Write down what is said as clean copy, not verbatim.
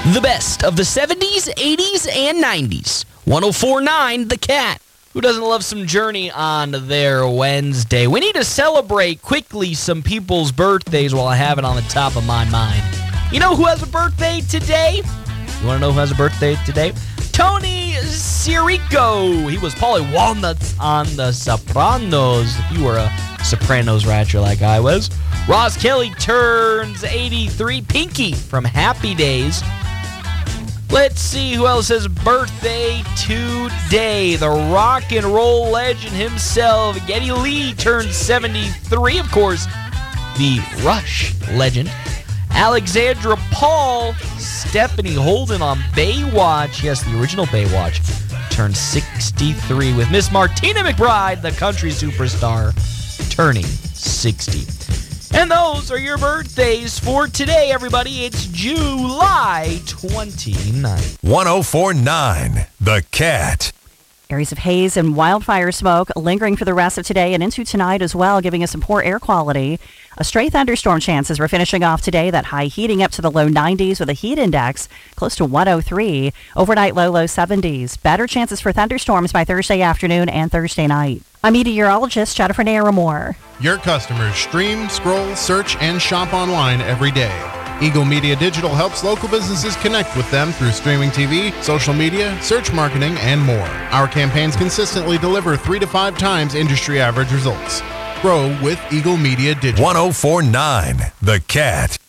The best of the 70s, 80s, and 90s. 104.9 The Cat. Who doesn't love some Journey on their Wednesday? We need to celebrate quickly some people's birthdays while I have it on the top of my mind. You know who has a birthday today? You want to know who has a birthday today? Tony Sirico. He was Paulie Walnuts on The Sopranos, if you were a Sopranos ratcher like I was. Ross Kelly turns 83. Pinky from Happy Days. Let's see who else has a birthday today. The rock and roll legend himself, Geddy Lee, turns 73. Of course, the Rush legend. Alexandra Paul, Stephanie Holden on Baywatch. Yes, the original Baywatch. Turns 63 with Miss Martina McBride, the country superstar, turning 60. And those are your birthdays for today, everybody. It's July 29th. 104.9 The Cat. Areas of haze and wildfire smoke lingering for the rest of today and into tonight as well, giving us some poor air quality. A stray thunderstorm chances. We're finishing off today. That high heating up to the low 90s with a heat index close to 103. Overnight low 70s. Better chances for thunderstorms by Thursday afternoon and Thursday night. I'm meteorologist Jennifer Naramore. Your customers stream, scroll, search, and shop online every day. Eagle Media Digital helps local businesses connect with them through streaming TV, social media, search marketing, and more. Our campaigns consistently deliver 3 to 5 times industry average results. Grow with Eagle Media Digital. 104.9 The Cat.